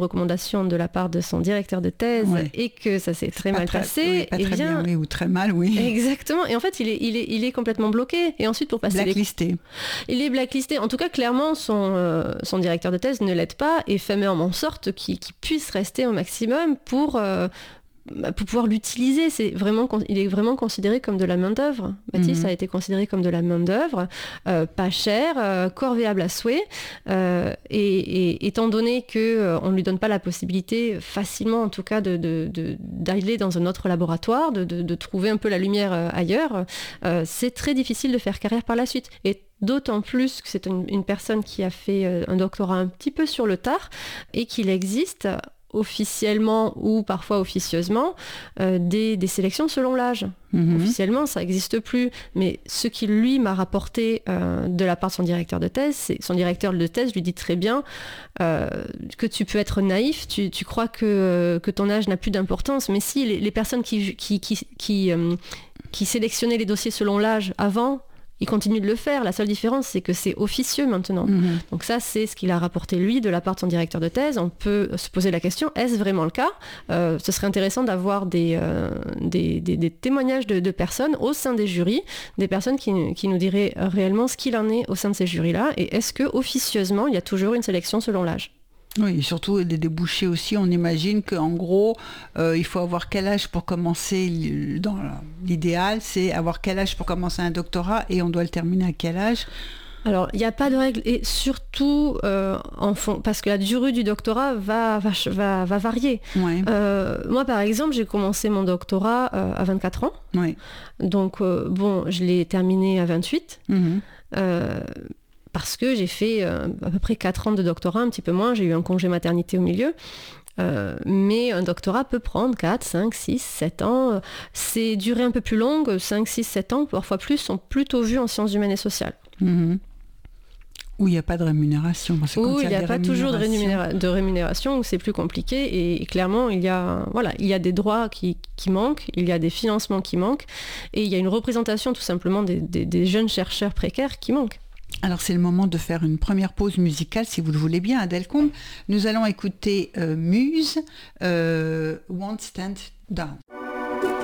recommandation de la part de son directeur de thèse et que ça s'est très mal passé. Pas très bien, ou très mal, oui. Exactement. Et en fait, il est complètement bloqué. Et ensuite, pour passer blacklisté. Il est blacklisté. En tout cas, clairement, son directeur de thèse ne l'aide pas et fait même en sorte qu'il puisse rester au maximum pour pouvoir l'utiliser. Il est vraiment considéré comme de la main-d'œuvre. Baptiste a été considéré comme de la main-d'œuvre, pas cher, corvéable à souhait. Et étant donné qu'on ne lui donne pas la possibilité, facilement en tout cas, d'aller dans un autre laboratoire, de trouver un peu la lumière ailleurs, c'est très difficile de faire carrière par la suite. Et d'autant plus que c'est une personne qui a fait un doctorat un petit peu sur le tard et qu'il existe officiellement ou parfois officieusement des sélections selon l'âge. Officiellement, ça n'existe plus, mais ce qui lui m'a rapporté de la part de son directeur de thèse, son directeur de thèse lui dit très bien que tu peux être naïf, tu crois que ton âge n'a plus d'importance, mais si les personnes qui sélectionnaient les dossiers selon l'âge avant, il continue de le faire. La seule différence, c'est que c'est officieux maintenant. Donc ça, c'est ce qu'il a rapporté, lui, de la part de son directeur de thèse. On peut se poser la question, est-ce vraiment le cas ? Ce serait intéressant d'avoir des témoignages de personnes au sein des jurys, des personnes qui nous diraient réellement ce qu'il en est au sein de ces jurys-là, et est-ce que officieusement, il y a toujours une sélection selon l'âge ? Oui, et surtout les débouchés aussi, on imagine qu'en gros, il faut avoir quel âge pour commencer, dans l'idéal, c'est avoir quel âge pour commencer un doctorat et on doit le terminer à quel âge ? Alors, il n'y a pas de règle, et surtout, parce que la durée du doctorat va varier. Ouais. Moi, par exemple, j'ai commencé mon doctorat à 24 ans. Ouais. Donc, je l'ai terminé à 28. Parce que j'ai fait à peu près 4 ans de doctorat, un petit peu moins, j'ai eu un congé maternité au milieu. Mais un doctorat peut prendre 4, 5, 6, 7 ans. Ces durées un peu plus longues, 5, 6, 7 ans, parfois plus, sont plutôt vues en sciences humaines et sociales. Où il n'y a pas de rémunération. Où il n'y a pas toujours de rémunération, où c'est plus compliqué. Et clairement, il y a des droits qui manquent, il y a des financements qui manquent, et il y a une représentation tout simplement des jeunes chercheurs précaires qui manquent. Alors c'est le moment de faire une première pause musicale, si vous le voulez bien, à Delcombe. Nous allons écouter Muse, Won't Stand Down.